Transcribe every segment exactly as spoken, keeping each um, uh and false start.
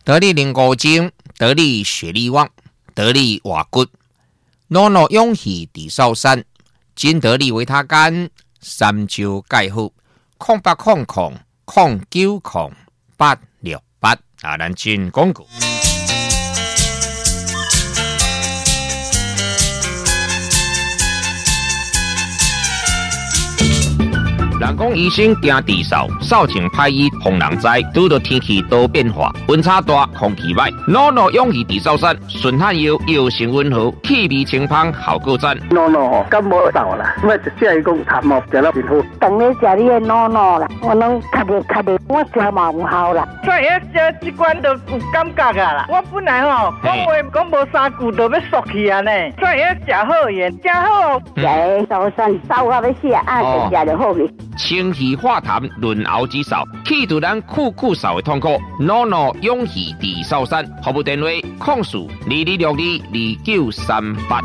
得力灵骨精、得力血力旺、得力瓦骨、诺诺勇气地少山、金得力维他干、三焦钙护、空八空空空九空八六八啊，咱进广告。人讲医生惊地扫，扫清歹医防人灾。拄到天气多变化，温差大，空气歹，诺诺勇气地扫山，顺汗药药性温和，气味清芳，效果赞。 诺诺感冒到啦，我就只讲感冒食了真好。 当你食你的诺诺啦，我拢咳的咳的，我食嘛有效啦。 所以食这罐都有感觉啊啦。我本来吼讲话讲无三句都要缩去啊呢，所以食好嘢，食好。 食早餐烧到要死啊，就食就好去。 清气化痰，润喉止嗽，去除咱酷酷嗽的痛苦。诺诺勇气地少山，服务电话：控诉二二六二二九三八。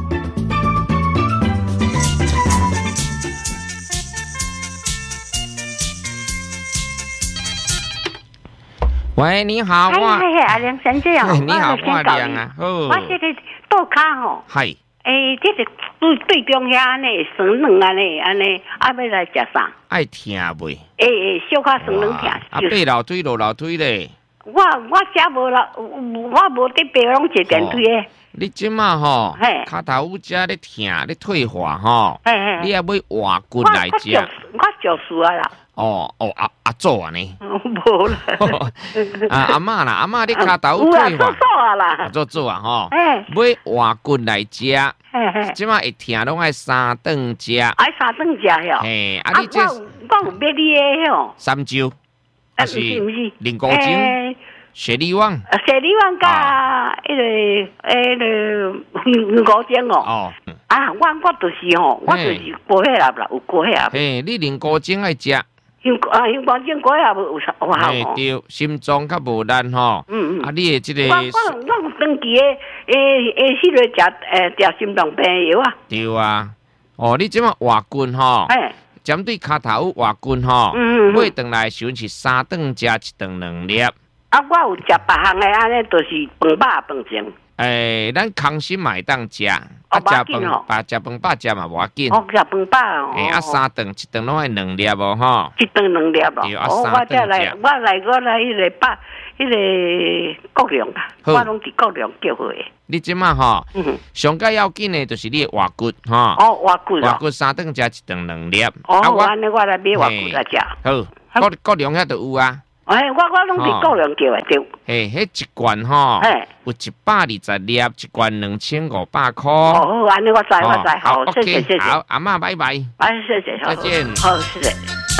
喂，你好，我嘿嘿嘿，阿亮先生哦， 你好，我亮啊，好， 我这个倒骹吼， 系， 诶，这个对对中遐安尼酸软安尼安尼，啊要来食啥？ 爱听袂？ 诶诶，小可酸软听。 啊，爬楼梯落楼梯咧。 我我遮无啦，我无得爬，拢坐电梯诶。 你即马吼，骹头有遮咧疼咧退化吼，你也要换骨来食。 我就是啊啦。 哦哦，阿阿祖啊呢？ 无啦。 啊阿嬷啦，阿嬷你骹头有退化。 有啊，做做啊啦。 做做啊吼。要换骨来食。即马会疼拢爱三顿食。 爱三顿食哟。 嘿，啊你这我有买你诶吼。 三焦。 啊是毋是？ 灵骨精。雪力旺， 雪力旺加迄个迄个灵骨精哦。哦，啊，我我就是吼，我就是过血压啦，有过血压。 嘿，你灵骨精爱食。 香啊，香骨精过血压有有效哦。 嘿，对，心脏较无力吼。嗯嗯。啊，你的这个。 我我我有长期诶诶诶，迄个食诶食心脏病药啊。 对啊，哦，你即马活棍吼。嘿。针对骹头活棍吼。 嗯嗯。 买顿来时阵是三顿食一顿两粒。 啊，我有食别项的安尼，就是饭饱饭前。 诶，咱康心嘛会当食，啊食饭饱食饭饱食嘛无要紧。 哦，食饭饱哦。 诶，啊三顿一顿拢爱两粒无吼。 一顿两粒哦。 对，啊三顿食。 我来我来迄个百迄个国良啦，我拢伫国良叫货的。 你即马吼，上介要紧的，就是你活骨吼。 哦，活骨活骨三顿食一顿两粒。 哦，安尼我来买活骨来食。 好，国国良遐都有啊。 哎，我我拢伫国良叫的对。 嘿，迄一罐吼，有一百二十粒，一罐两千五百块。 哦，安尼我知我知，好，谢谢谢谢。 好，阿嬷拜拜。 哎，谢谢， 再见。 好，谢谢。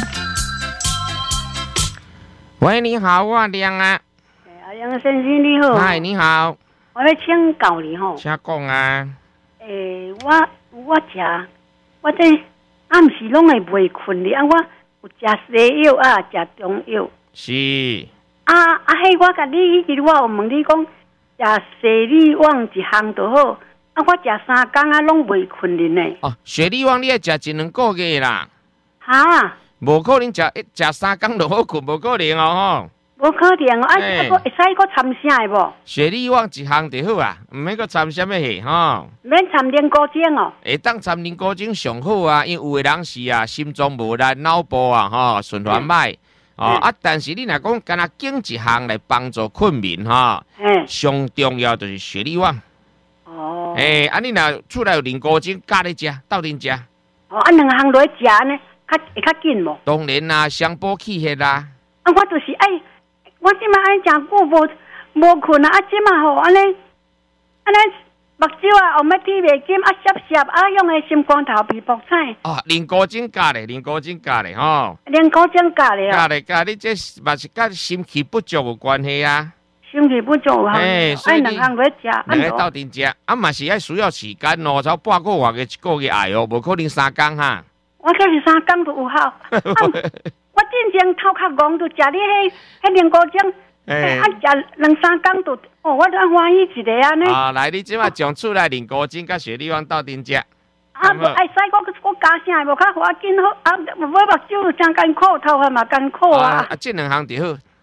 喂，你好，我亮啊。 阿亮先生你好。 嗨，你好。 我要请教你吼。 请讲啊。 诶，我我食，我这暗时拢会袂困哩，啊，我有食西药啊，食中药。 是。 啊啊！迄我甲你迄日我有问你讲，食雪力旺一项就好。啊，我食三工啊，拢袂困哩呢。 哦，雪力旺你爱食一两个月啦。 哈？ 无可能食一食三工就好困，无可能哦吼。无可能哦，啊，啊，个会使个掺啥的无？ 雪力旺一项就好啊，毋免个掺啥物货吼。 免掺灵骨精哦。 会当掺灵骨精上好啊，因为有的人是啊，心脏无力、脑部啊，吼循环歹。哦啊！但是你若讲干那拣一项来帮助困眠哈，上重要就是雪力旺。哦。诶，啊你若厝内有灵骨精，加咧食，斗阵食。 哦，啊两项落去食呢，较会较紧无？ 当然啦，相补气血啦。 啊，我就是爱，我即马爱食久无无困啊！啊，即马吼安尼安尼。目睭啊，后尾睇袂见啊，涩涩啊，用个心肝头皮薄菜。 哦，灵骨精加咧，灵骨精加咧吼。 灵骨精加咧啊。 加咧加，你这嘛是甲心气不足有关系啊。 心气不足有哈。哎，所以两项来食，两个斗阵食，啊嘛是爱需要时间咯，才半个月个一个月爱哦，无可能三工哈。 我这是三工就有效。啊、我之前头壳戆就食你迄迄灵骨精。哎，啊，食两三工就，哦，我当欢喜一个安尼。 啊，来，你即马将厝内灵骨精甲雪力旺斗阵食。 啊，无爱使我我加啥无较好紧好，啊，我目睭真艰苦，头发嘛艰苦啊。 啊，这两项就好。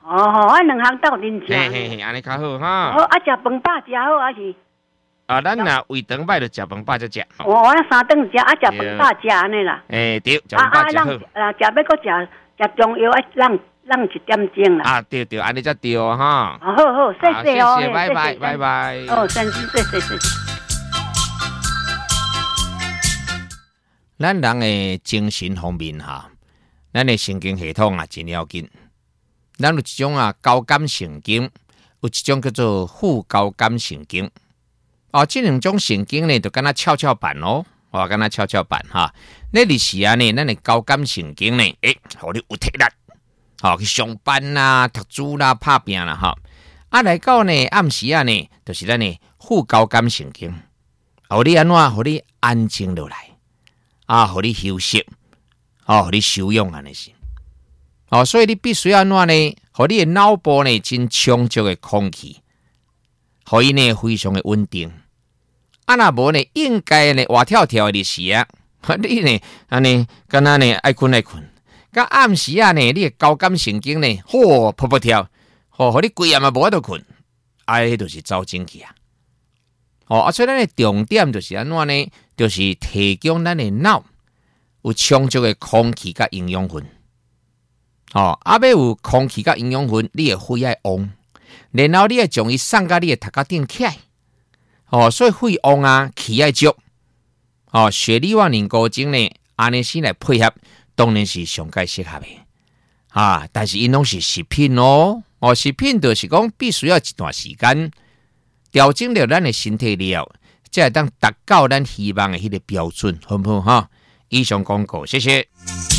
哦吼，啊两项斗阵食。 嘿嘿嘿，安尼较好哈。 好，啊食饭饱食好啊是。 啊，咱若胃肠歹就食饭饱才食。 我我那三顿食，啊食饭饱食安尼啦。 诶，对，食饭饱食好。 啊，食要搁食食中药，啊让让一点钟啦。 啊，对对，安尼才对哦哈。 好好，谢谢哦， 谢谢，拜拜，拜拜。 哦，真是谢谢谢谢。 咱人的精神方面哈，咱的神经系统啊真要紧。咱有一种啊交感神经，有一种叫做副交感神经。哦，这两种神经呢，就敢若跷跷板哦，哦，敢若跷跷板哈。那日时啊呢，咱的交感神经呢，诶，互你有体力，好、哦、去上班啦、读书啦、拍拼啦哈。啊，来到呢暗时啊呢，就是咱的副交感神经，互你安怎，互你安静落来，啊，互你休息，哦，互你休养安尼是。哦，所以你必须要安怎呢？互你的脑部呢，真充足的空气。互伊呢非常的稳定，啊若无呢应该呢活跳跳的时啊，你呢安尼敢若呢爱困爱困，甲暗时啊呢，你的交感神经呢，吼噗噗跳，吼，互你规暗嘛无法度困，啊，迄就是走精气啊。哦，啊，所以咱的重点就是安怎呢？就是提供咱的脑有充足的空气甲营养分。哦，啊，要有空气甲营养分，你的肺要旺。然后你要将伊送到你的头壳顶起来，哦，所以肺旺啊，气要足，哦，血里往凝固精呢，安尼先来配合，当然是上界适合的，啊，但是因拢是食品哦，哦，食品就是讲必须要一段时间调整了咱的身体了，才会当达到咱希望的迄个标准，好不好哈？以上广告，谢谢。